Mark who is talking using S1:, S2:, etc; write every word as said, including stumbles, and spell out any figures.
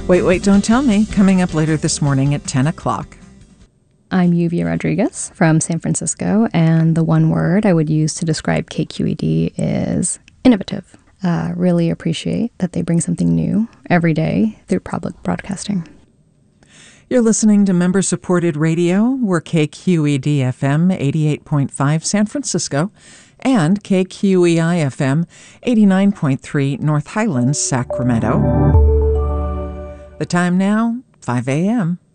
S1: Wait, Wait, Don't Tell Me, coming up later this morning at ten o'clock.
S2: I'm Yuvia Rodriguez from San Francisco, and the one word I would use to describe K Q E D is innovative. Uh, really appreciate that they bring something new every day through public broadcasting.
S1: You're listening to member-supported radio. We're K Q E D F M eighty-eight point five San Francisco and K Q E I F M eighty-nine point three North Highlands, Sacramento. The time now, five a.m.